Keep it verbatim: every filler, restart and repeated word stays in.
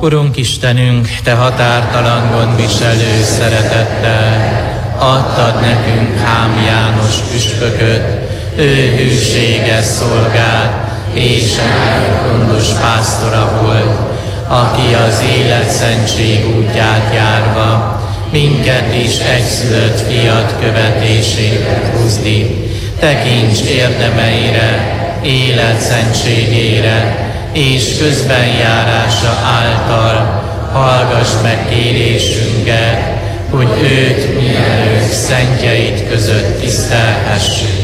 Urunk Istenünk, Te határtalan gondviselő szeretettel adtad nekünk Hám János püspököt, ő hűséges szolgád és gondos pásztora volt, aki az élet szentség útját járva minket is egyszülött fiat követésére buzdít. Tekints érdemeire, élet szentségére és közbenjárása által hallgass meg kérésünket, hogy őt mielőtt szentjeid között tisztelhessük.